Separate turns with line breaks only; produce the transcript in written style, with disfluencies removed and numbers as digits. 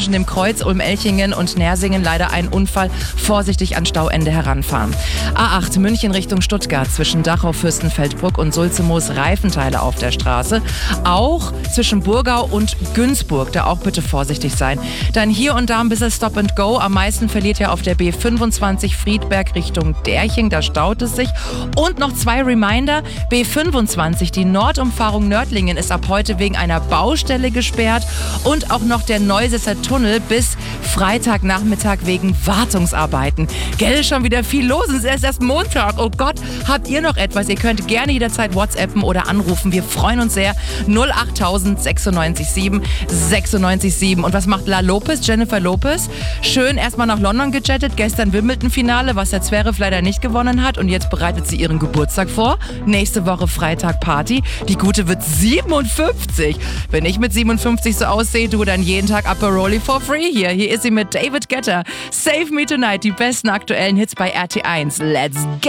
zwischen dem Kreuz Ulm-Elchingen und Nersingen leider ein Unfall. Vorsichtig an Stauende heranfahren. A8 München Richtung Stuttgart zwischen Dachau, Fürstenfeldbruck und Sulzemoos Reifenteile auf der Straße. Auch zwischen Burgau und Günzburg, da auch bitte vorsichtig sein. Dann hier und da ein bisschen Stop and Go. Am meisten verliert ja auf der B25 Friedberg Richtung Derching, da staut es sich. Und noch 2 Reminder. B25, die Nordumfahrung Nördlingen ist ab heute wegen einer Baustelle gesperrt. Und auch noch der Neusesser Tunnel bis Freitagnachmittag wegen Wartungsarbeiten. Gell, schon wieder viel los. Es ist erst Montag. Oh Gott, habt ihr noch etwas? Ihr könnt gerne jederzeit WhatsAppen oder anrufen. Wir freuen uns sehr. 08000 96 7 96 7. Und was macht La Lopez, Jennifer Lopez? Schön erstmal nach London gejettet. Gestern Wimbledon-Finale, was der Zverev leider nicht gewonnen hat. Und jetzt bereitet sie ihren Geburtstag vor. Nächste Woche Freitag Party. Die Gute wird 57. Wenn ich mit 57 so aussehe, du dann jeden Tag Aperoli for free hier. Hier ist sie mit David Guetta. Save Me Tonight, die besten aktuellen Hits bei RT1. Let's go!